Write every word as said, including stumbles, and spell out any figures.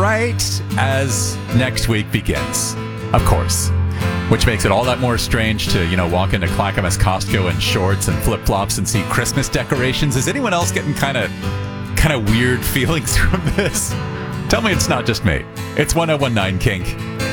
right as next week begins, of course. Which makes it all that more strange to, you know, walk into Clackamas Costco in shorts and flip-flops and see Christmas decorations. Is anyone else getting kind of kind of weird feelings from this? Tell me it's not just me. It's one oh one nine Kink.